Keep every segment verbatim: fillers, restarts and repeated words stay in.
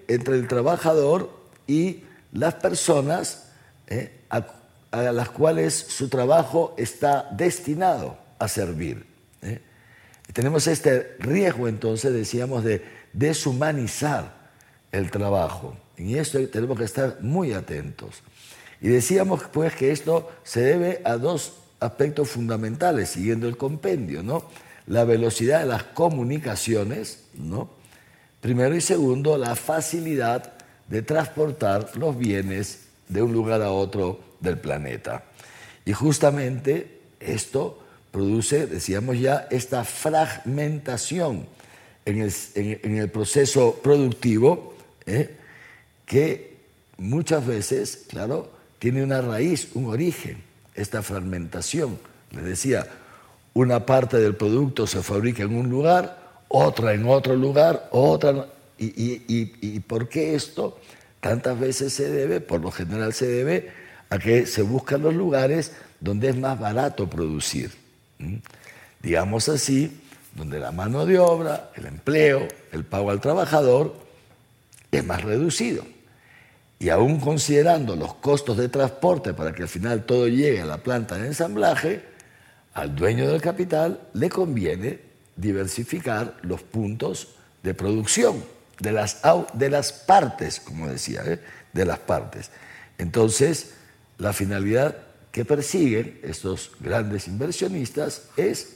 entre el trabajador y las personas eh, a, a las cuales su trabajo está destinado a servir. ¿eh? Tenemos este riesgo, entonces, decíamos, de deshumanizar el trabajo. Y esto tenemos que estar muy atentos. Y decíamos, pues, que esto se debe a dos aspectos fundamentales, siguiendo el compendio, ¿no? La velocidad de las comunicaciones, ¿no? Primero, y segundo, la facilidad de transportar los bienes de un lugar a otro del planeta. Y justamente esto produce, decíamos ya, esta fragmentación en el, en, en el proceso productivo, ¿eh? que muchas veces, claro, tiene una raíz, un origen, esta fragmentación. Les decía, una parte del producto se fabrica en un lugar, otra en otro lugar, otra... ¿Y, y, y, y por qué esto? Tantas veces se debe, por lo general se debe, a que se buscan los lugares donde es más barato producir. ¿Mm? Digamos así, donde la mano de obra, el empleo, el pago al trabajador es más reducido. Y aún considerando los costos de transporte para que al final todo llegue a la planta de ensamblaje, al dueño del capital le conviene diversificar los puntos de producción de las, de las partes, como decía, ¿eh? de las partes. Entonces, la finalidad que persiguen estos grandes inversionistas es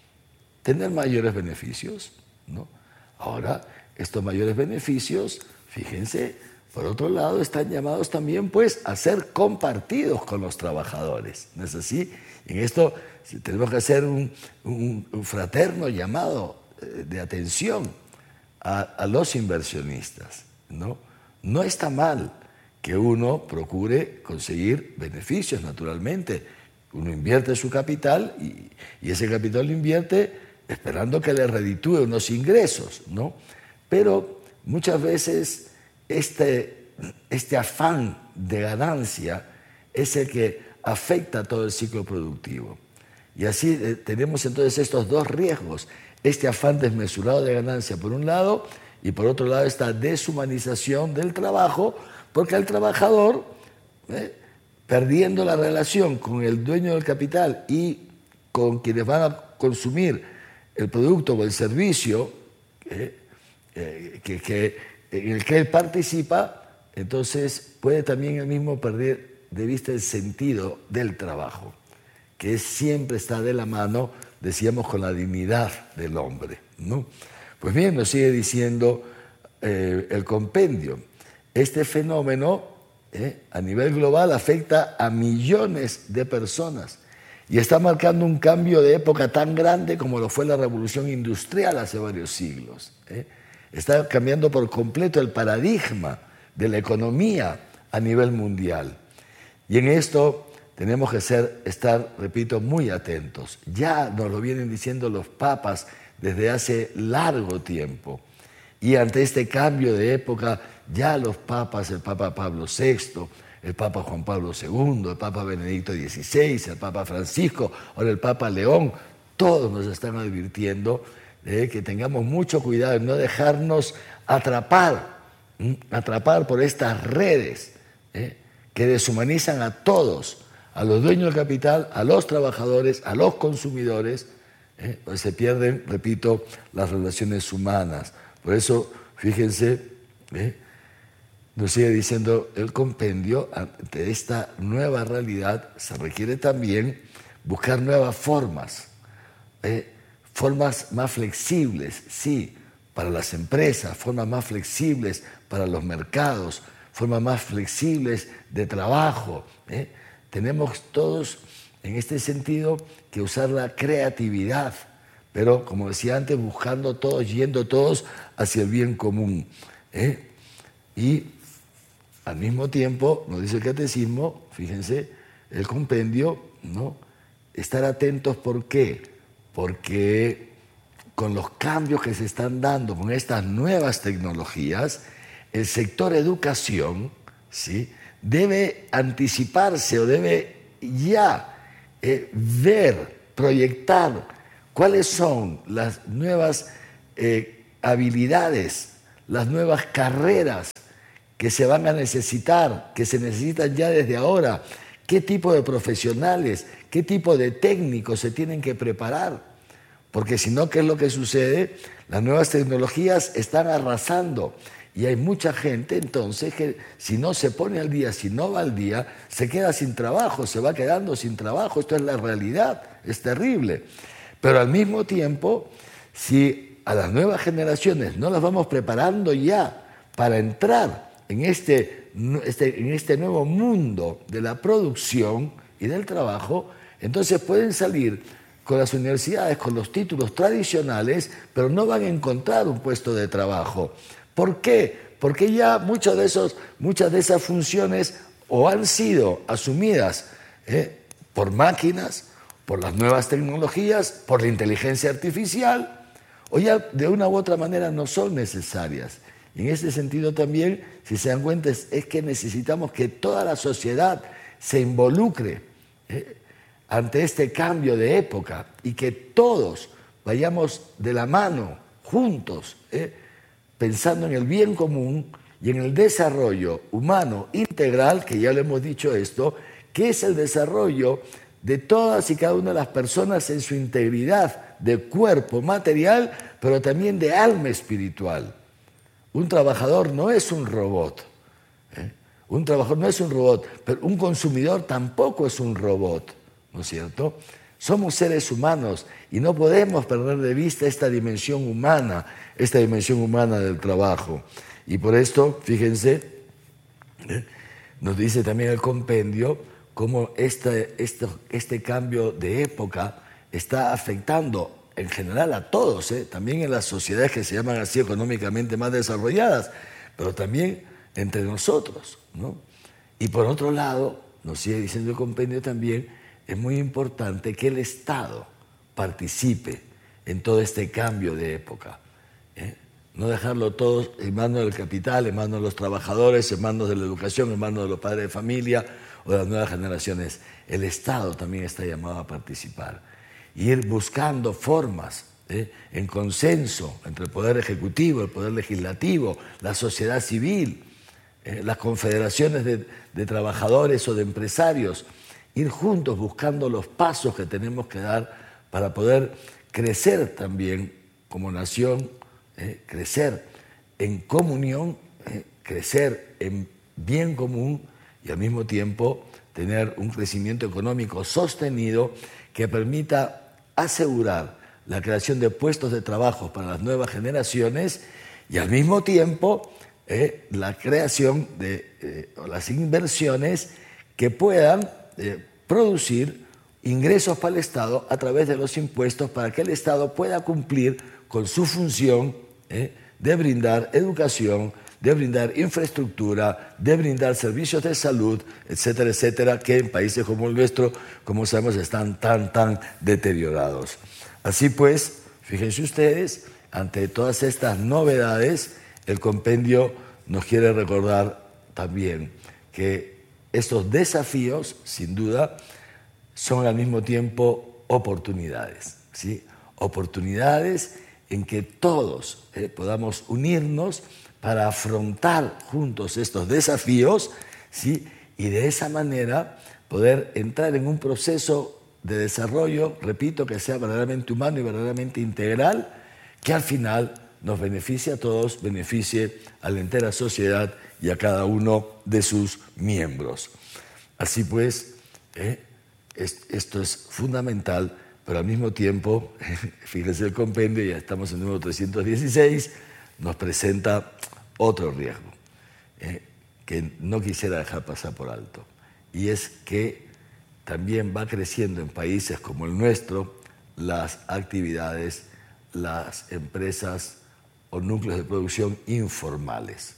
tener mayores beneficios, ¿no? Ahora, estos mayores beneficios, fíjense, por otro lado, están llamados también, pues, a ser compartidos con los trabajadores, ¿no es así? En esto tenemos que hacer un, un, un fraterno llamado de atención a, a los inversionistas, ¿no? No está mal que uno procure conseguir beneficios, naturalmente. Uno invierte su capital y, y ese capital lo invierte esperando que le reditúe unos ingresos, ¿no? Pero muchas veces este, este afán de ganancia es el que afecta todo el ciclo productivo. Y así eh, tenemos entonces estos dos riesgos, este afán desmesurado de ganancia por un lado y por otro lado esta deshumanización del trabajo, porque el trabajador, eh, perdiendo la relación con el dueño del capital y con quienes van a consumir el producto o el servicio eh, eh, que, que, en el que él participa, entonces puede también él mismo perder de vista el sentido del trabajo, que siempre está de la mano, decíamos, con la dignidad del hombre, ¿no? Pues bien, nos sigue diciendo eh, el compendio. Este fenómeno eh, a nivel global afecta a millones de personas y está marcando un cambio de época tan grande como lo fue la revolución industrial hace varios siglos. ¿eh? Está cambiando por completo el paradigma de la economía a nivel mundial. Y en esto tenemos que ser, estar, repito, muy atentos. Ya nos lo vienen diciendo los papas desde hace largo tiempo. Y ante este cambio de época, ya los papas, el Papa Pablo sexto, el Papa Juan Pablo segundo, el Papa Benedicto dieciséis, el Papa Francisco, ahora el Papa León, todos nos están advirtiendo de que tengamos mucho cuidado en no dejarnos atrapar, ¿m? atrapar por estas redes ¿eh? que deshumanizan a todos, a los dueños del capital, a los trabajadores, a los consumidores, ¿eh? pues se pierden, repito, las relaciones humanas. Por eso, fíjense, ¿eh? nos sigue diciendo el compendio, ante esta nueva realidad se requiere también buscar nuevas formas, ¿eh? formas más flexibles, sí, para las empresas, formas más flexibles para los mercados, formas más flexibles de trabajo. ¿eh? Tenemos todos, en este sentido, que usar la creatividad, pero, como decía antes, buscando todos, yendo todos hacia el bien común. ¿eh? Y al mismo tiempo, nos dice el catecismo, fíjense, el compendio, ¿no? Estar atentos, ¿por qué? Porque con los cambios que se están dando con estas nuevas tecnologías, el sector educación, ¿sí? debe anticiparse o debe ya eh, ver, proyectar cuáles son las nuevas eh, habilidades, las nuevas carreras que se van a necesitar, que se necesitan ya desde ahora, qué tipo de profesionales, qué tipo de técnicos se tienen que preparar. Porque si no, ¿qué es lo que sucede? Las nuevas tecnologías están arrasando y hay mucha gente entonces que si no se pone al día, si no va al día, se queda sin trabajo, se va quedando sin trabajo. Esto es la realidad, es terrible. Pero al mismo tiempo, si a las nuevas generaciones no las vamos preparando ya para entrar en este, este, en este nuevo mundo de la producción y del trabajo, entonces pueden salir con las universidades, con los títulos tradicionales, pero no van a encontrar un puesto de trabajo. ¿Por qué? Porque ya muchas de, esos, muchas de esas funciones o han sido asumidas ¿eh? por máquinas, por las nuevas tecnologías, por la inteligencia artificial, o ya de una u otra manera no son necesarias. Y en ese sentido también, si se dan cuenta, es, es que necesitamos que toda la sociedad se involucre ¿eh? ante este cambio de época y que todos vayamos de la mano, juntos, ¿eh? pensando en el bien común y en el desarrollo humano integral, que ya le hemos dicho esto, que es el desarrollo de todas y cada una de las personas en su integridad de cuerpo material, pero también de alma espiritual. Un trabajador no es un robot, ¿eh? un trabajador no es un robot, pero un consumidor tampoco es un robot, ¿no es cierto? Somos seres humanos y no podemos perder de vista esta dimensión humana, esta dimensión humana del trabajo. Y por esto, fíjense, ¿eh? nos dice también el compendio cómo este, este, este cambio de época está afectando en general a todos, ¿eh? también en las sociedades que se llaman así económicamente más desarrolladas, pero también entre nosotros, ¿no? Y por otro lado, nos sigue diciendo el compendio también, es muy importante que el Estado participe en todo este cambio de época. ¿eh? No dejarlo todo en manos del capital, en manos de los trabajadores, en manos de la educación, en manos de los padres de familia o de las nuevas generaciones. El Estado también está llamado a participar. Y ir buscando formas ¿eh? en consenso entre el Poder Ejecutivo, el Poder Legislativo, la sociedad civil, eh, las confederaciones de, de trabajadores o de empresarios, ir juntos buscando los pasos que tenemos que dar para poder crecer también como nación, eh, crecer en comunión, eh, crecer en bien común y al mismo tiempo tener un crecimiento económico sostenido que permita asegurar la creación de puestos de trabajo para las nuevas generaciones y al mismo tiempo eh, la creación de eh, las inversiones que puedan eh, producir ingresos para el Estado a través de los impuestos para que el Estado pueda cumplir con su función eh, de brindar educación, de brindar infraestructura, de brindar servicios de salud, etcétera, etcétera, que en países como el nuestro, como sabemos, están tan, tan deteriorados. Así pues, fíjense ustedes, ante todas estas novedades, el compendio nos quiere recordar también que estos desafíos, sin duda, son al mismo tiempo oportunidades, ¿sí? Oportunidades en que todos eh, podamos unirnos para afrontar juntos estos desafíos, ¿sí? Y de esa manera poder entrar en un proceso de desarrollo, repito, que sea verdaderamente humano y verdaderamente integral, que al final nos beneficie a todos, beneficie a la entera sociedad y a cada uno de sus miembros. Así pues, eh, es, esto es fundamental, pero al mismo tiempo, fíjense el compendio, ya estamos en el número trescientos dieciséis, nos presenta otro riesgo eh, que no quisiera dejar pasar por alto, y es que también va creciendo en países como el nuestro las actividades, las empresas o núcleos de producción informales.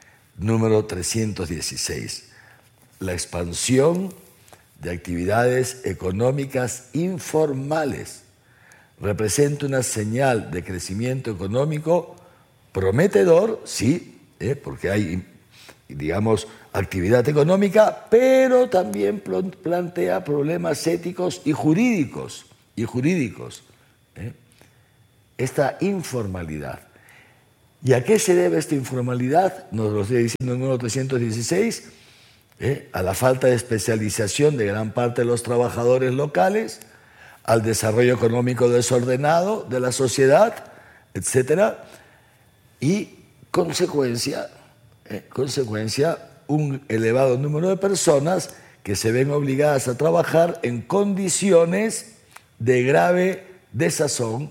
Número trescientos dieciséis, la expansión de actividades económicas informales representa una señal de crecimiento económico prometedor, sí, ¿eh? porque hay, digamos, actividad económica, pero también plantea problemas éticos y jurídicos, y jurídicos. ¿eh? Esta informalidad. ¿Y a qué se debe esta informalidad? Nos lo estoy diciendo en número trescientos dieciséis, ¿eh? A la falta de especialización de gran parte de los trabajadores locales, al desarrollo económico desordenado de la sociedad, etcétera, y consecuencia, eh, consecuencia, un elevado número de personas que se ven obligadas a trabajar en condiciones de grave desazón,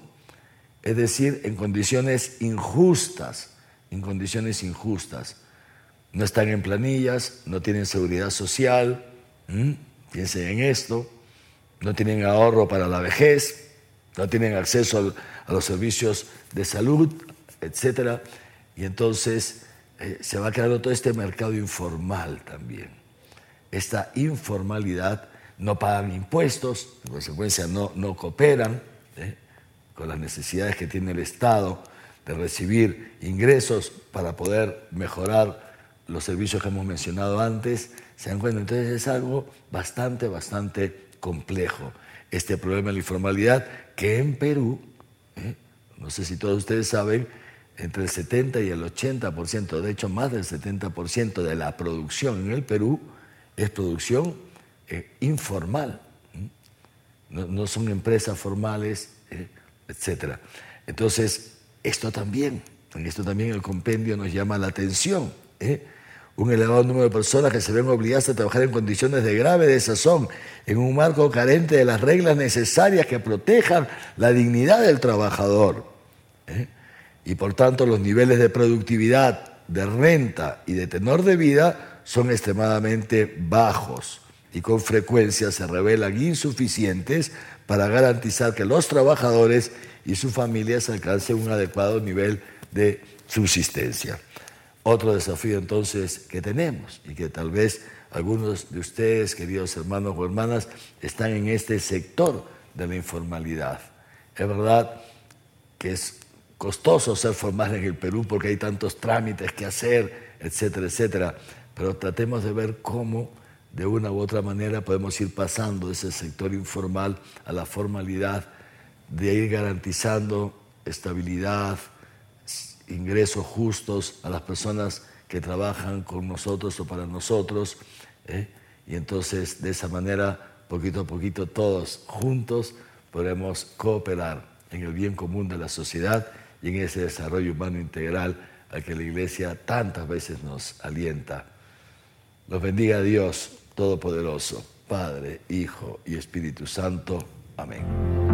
es decir, en condiciones injustas, en condiciones injustas. No están en planillas, no tienen seguridad social, ¿m? Piensen en esto, no tienen ahorro para la vejez, no tienen acceso a los servicios de salud, etcétera. Y entonces eh, se va creando todo este mercado informal también. Esta informalidad, no pagan impuestos, en consecuencia no, no cooperan ¿eh? con las necesidades que tiene el Estado de recibir ingresos para poder mejorar los servicios que hemos mencionado antes. Se dan cuenta, entonces es algo bastante, bastante complejo. Este problema de la informalidad que en Perú, ¿eh? no sé si todos ustedes saben, entre el setenta y el ochenta por ciento, de hecho más del setenta por ciento de la producción en el Perú es producción eh, informal. ¿eh? No, no son empresas formales, eh, etcétera. Entonces, esto también, en esto también el compendio nos llama la atención. ¿eh? Un elevado número de personas que se ven obligadas a trabajar en condiciones de grave desazón, en un marco carente de las reglas necesarias que protejan la dignidad del trabajador. ¿eh? Y por tanto los niveles de productividad, de renta y de tenor de vida son extremadamente bajos y con frecuencia se revelan insuficientes para garantizar que los trabajadores y sus familias alcancen un adecuado nivel de subsistencia. Otro desafío entonces que tenemos y que tal vez algunos de ustedes, queridos hermanos o hermanas, están en este sector de la informalidad. Es verdad que es costoso ser formal en el Perú porque hay tantos trámites que hacer, etcétera, etcétera, pero tratemos de ver cómo de una u otra manera podemos ir pasando de ese sector informal a la formalidad, de ir garantizando estabilidad, ingresos justos a las personas que trabajan con nosotros o para nosotros, ¿eh? y entonces de esa manera, poquito a poquito, todos juntos podremos cooperar en el bien común de la sociedad y en ese desarrollo humano integral al que la Iglesia tantas veces nos alienta. Los bendiga Dios Todopoderoso, Padre, Hijo y Espíritu Santo. Amén.